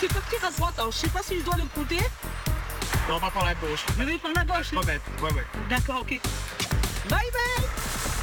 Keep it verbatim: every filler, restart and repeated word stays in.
tu peux partir à droite. Alors, je sais pas si je dois le compter. Non, on va par la gauche. Je vais par la gauche. Remettre, ouais, ouais. D'accord, ok. Bye bye.